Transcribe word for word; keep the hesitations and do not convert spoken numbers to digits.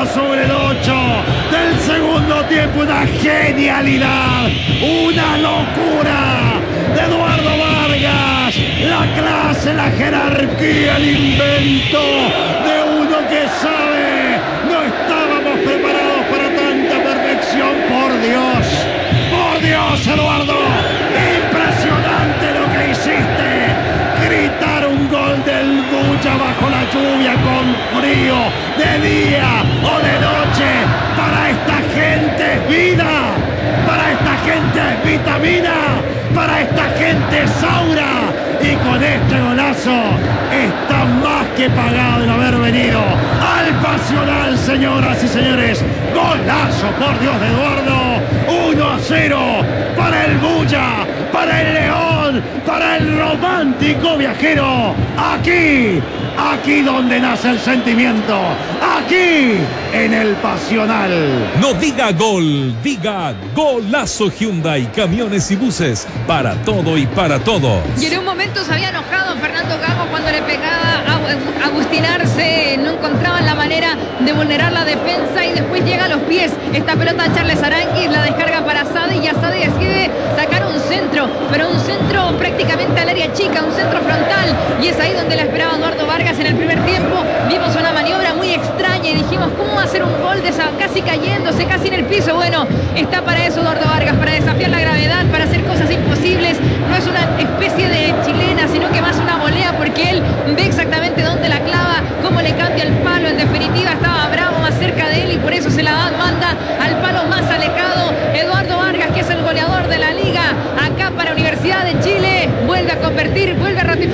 minuto sobre el ocho del segundo tiempo. Una genialidad, una locura de Eduardo Vargas. La clase, la jerarquía, el invento de uno que sabe. No estábamos preparados para tanta perfección. Por Dios, por Dios, Eduardo. Impresionante lo que hiciste. Gritar un gol del Bulla bajo la lluvia, con frío, de día o de noche. Para esta gente es vida, para esta gente es vitamina, para esta gente es aura. Y con este golazo está más que pagado el haber venido al Pasional, señoras y señores. Golazo, por Dios, de Eduardo. uno a cero para el Bulla, para el León, para el romántico viajero. Aquí, aquí donde nace el sentimiento. Aquí, en el Pasional. No diga gol, diga golazo. Hyundai, camiones y buses, para todo y para todos. Y en un momento se había enojado Fernando Gago cuando le pegaba a Agustín Arce. No encontraban la manera de vulnerar la defensa y después llega a los pies esta pelota a Charles Aranguis, la descarga para Sade y Sade decide sacar un centro, pero un centro prácticamente al área chica, un centro frontal, y es ahí donde la esperaba Eduardo Vargas en el primer tiempo. Vimos una maniobra muy extraña y dijimos, ¿cómo va a ser un gol de esa, casi cayéndose, casi en el piso? Bueno, está para eso Eduardo Vargas, para desafiar la gravedad, para hacer cosas imposibles. No es una especie de chilena, sino que más una volea, porque él ve exactamente dónde la clava, cómo le cambia el palo. En definitiva, estaba Bravo más cerca de él y por eso se la da, manda al palo más alejado. Eduardo Vargas, que es el goleador de la liga acá para Universidad de Chile, vuelve a convertir, vuelve a ratificar.